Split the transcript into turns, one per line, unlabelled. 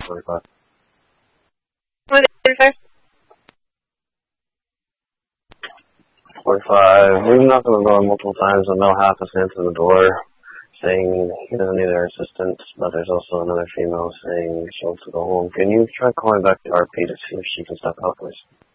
45.
What is it, sir?
45. We've knocked on the door multiple times and no half has answered the door, saying he doesn't need our assistance, but there's also another female saying she wants to go home. Can you try calling back to RP to see if she can step out, please?